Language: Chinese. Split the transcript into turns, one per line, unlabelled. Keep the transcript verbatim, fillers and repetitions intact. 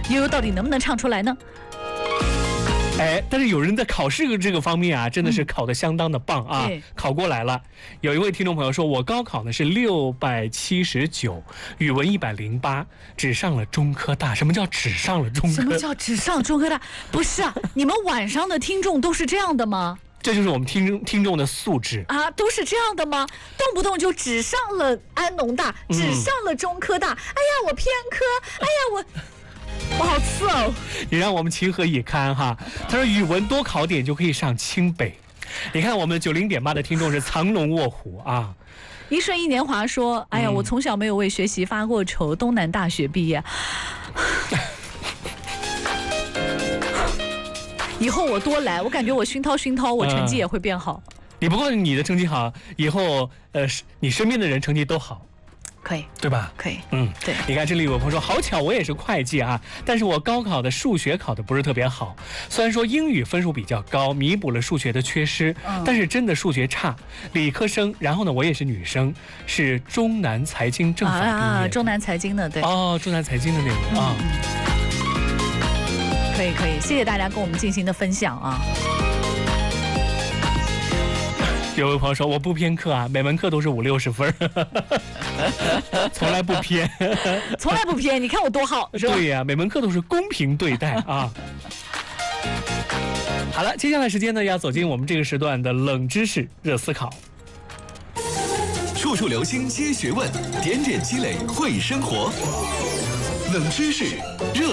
悠悠到底能不能唱出来呢？
哎，但是有人在考试这个方面啊，真的是考得相当的棒啊，
嗯、
考过来了。有一位听众朋友说，我高考呢是六百七十九，语文一百零八，只上了中科大。什么叫只上了中科？
什么叫只上中科大？不是啊，你们晚上的听众都是这样的吗？
这就是我们听听众的素质
啊，都是这样的吗？动不动就只上了安农大，只上了中科大。嗯、哎呀，我偏科，哎呀，我。我好次哦！
你让我们情何以堪哈？他说语文多考点就可以上清北。你看我们九零点八的听众是藏龙卧虎啊。
一顺一年华说：“哎呀，嗯、我从小没有为学习发过愁，东南大学毕业，以后我多来，我感觉我熏陶熏陶，我成绩也会变好。嗯、
你不过你的成绩好，以后呃，你身边的人成绩都好。”
可以，
对吧？
可以，
嗯，
对。
你看这里有朋友说，好巧，我也是会计啊，但是我高考的数学考得不是特别好，虽然说英语分数比较高，弥补了数学的缺失，嗯、但是真的数学差，理科生。然后呢，我也是女生，是中南财经政法毕业的
啊，中南财经的，对。
哦，中南财经的那种、嗯、啊。
可以，可以，谢谢大家跟我们进行的分享啊。
有位朋友说，我不偏课啊，每门课都是五六十分，从来不偏，
从来不偏。你看我多好，是吧？
对呀、啊，每门课都是公平对待啊。好了，接下来时间呢，要走进我们这个时段的冷知识热思考。
处处留心接学问，点点积累会生活。冷知识热。